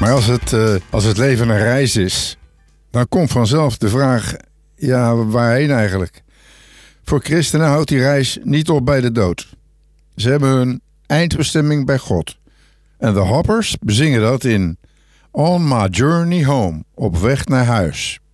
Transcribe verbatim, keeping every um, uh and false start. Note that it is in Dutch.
Maar als het, uh, als het leven een reis is, dan komt vanzelf de vraag, ja, waarheen eigenlijk? Voor christenen houdt die reis niet op bij de dood. Ze hebben hun eindbestemming bij God. En de Hoppers bezingen dat in On My Journey Home, op weg naar huis.